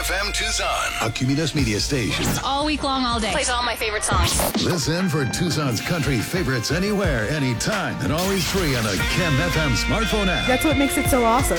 FM Tucson, a Cumulus Media station. All week long, all day. Plays all my favorite songs. Listen for Tucson's country favorites anywhere, anytime, and always free on the Chem FM smartphone app. That's what makes it so awesome.